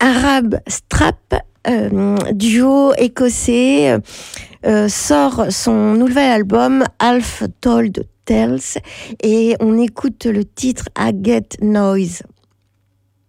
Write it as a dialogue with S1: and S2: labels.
S1: Arab Strap, duo écossais, sort son nouvel album Half Told Tales et on écoute le titre I Get Noise.